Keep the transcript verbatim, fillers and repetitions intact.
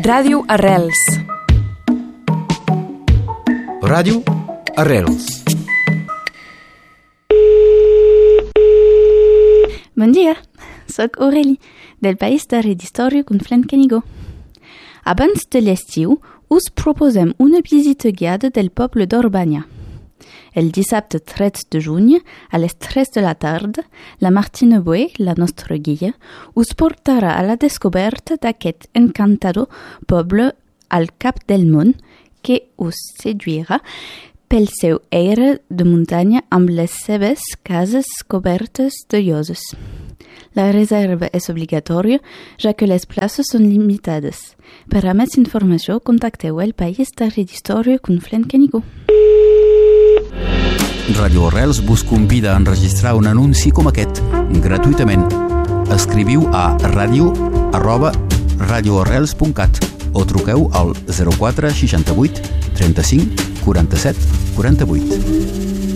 Ràdio Arrels. Ràdio Arrels. Bon dia, soc Aurélie, del País de Rede Històric Conflent Canigó. Abans de l'estiu, us proposem una visita guiada del poble d'Orbanya. El dissabte tretze de juny, a les tres de la tarda, la Martina Boé, la nostra guia, us portarà a la descoberta d'aquest encantador poble al cap del món que us seduirà pel seu aire de muntanya amb les seves cases cobertes de lloses. La reserva és obligatòria, ja que les places són limitades. Per a més informació, contacteu el País de Rede Històric Conflent Canigó. Ràdio Arrels vos convida a enregistrar un anunci com aquest, gratuïtament. Escriviu a ràdio arroba radioarrels punt cat o truqueu al zero quatre seixanta-vuit trenta-cinc quaranta-set quaranta-vuit.